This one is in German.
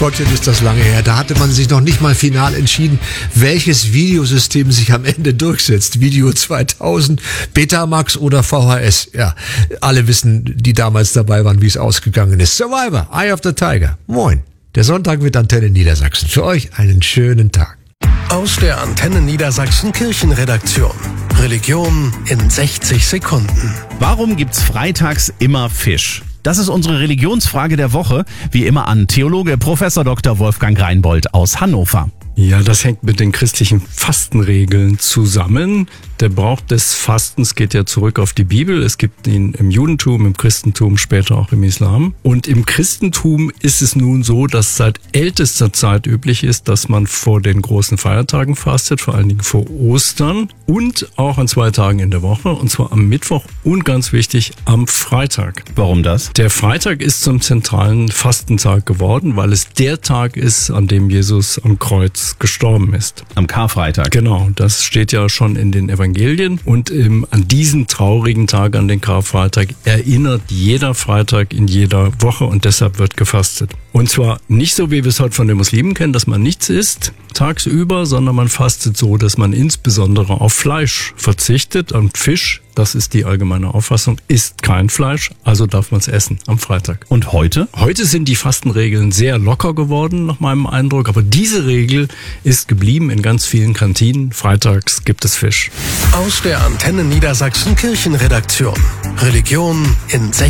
Gottchen, ist das lange her. Da hatte man sich noch nicht mal final entschieden, welches Videosystem sich am Ende durchsetzt. Video 2000, Betamax oder VHS. Ja, alle wissen, die damals dabei waren, wie es ausgegangen ist. Survivor, Eye of the Tiger. Moin. Der Sonntag mit Antenne Niedersachsen. Für euch einen schönen Tag. Aus der Antenne Niedersachsen Kirchenredaktion. Religion in 60 Sekunden. Warum gibt's freitags immer Fisch? Das ist unsere Religionsfrage der Woche, wie immer an Theologe Prof. Dr. Wolfgang Reinbold aus Hannover. Ja, das hängt mit den christlichen Fastenregeln zusammen. Der Brauch des Fastens geht ja zurück auf die Bibel. Es gibt ihn im Judentum, im Christentum, später auch im Islam. Und im Christentum ist es nun so, dass seit ältester Zeit üblich ist, dass man vor den großen Feiertagen fastet, vor allen Dingen vor Ostern und auch an 2 Tagen in der Woche, und zwar am Mittwoch und ganz wichtig am Freitag. Warum das? Der Freitag ist zum zentralen Fastentag geworden, weil es der Tag ist, an dem Jesus am Kreuz gestorben ist. Am Karfreitag. Genau, das steht ja schon in den Evangelien. Und an diesen traurigen Tag, an den Karfreitag, erinnert jeder Freitag in jeder Woche, und deshalb wird gefastet. Und zwar nicht so, wie wir es heute von den Muslimen kennen, dass man nichts isst tagsüber, sondern man fastet so, dass man insbesondere auf Fleisch verzichtet. Und Fisch, das ist die allgemeine Auffassung, ist kein Fleisch, also darf man es essen am Freitag. Und heute? Heute sind die Fastenregeln sehr locker geworden, nach meinem Eindruck. Aber diese Regel ist geblieben in ganz vielen Kantinen. Freitags gibt es Fisch. Aus der Antenne Niedersachsen Kirchenredaktion. Religion in 60